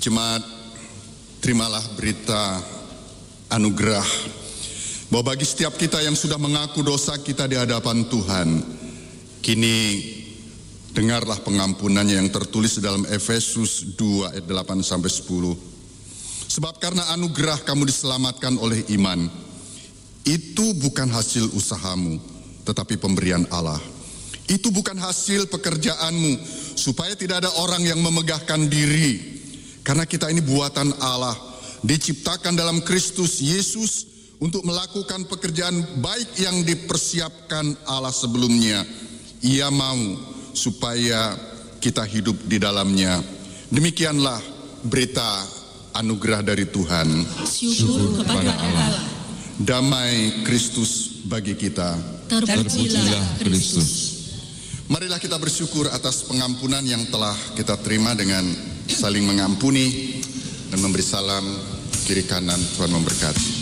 Jemaat, terimalah berita anugerah bahwa bagi setiap kita yang sudah mengaku dosa kita di hadapan Tuhan, kini dengarlah pengampunannya yang tertulis dalam Efesus 2 ayat 8 sampai 10. Sebab karena anugerah kamu diselamatkan oleh iman. Itu bukan hasil usahamu, tetapi pemberian Allah. Itu bukan hasil pekerjaanmu, supaya tidak ada orang yang memegahkan diri. Karena kita ini buatan Allah, diciptakan dalam Kristus Yesus untuk melakukan pekerjaan baik yang dipersiapkan Allah sebelumnya. Ia mau supaya kita hidup di dalamnya. Demikianlah berita anugerah dari Tuhan. Syukur kepada Allah. Damai Kristus bagi kita. Terpujilah Kristus. Marilah kita bersyukur atas pengampunan yang telah kita terima dengan saling mengampuni dan memberi salam kiri kanan. Tuhan memberkati.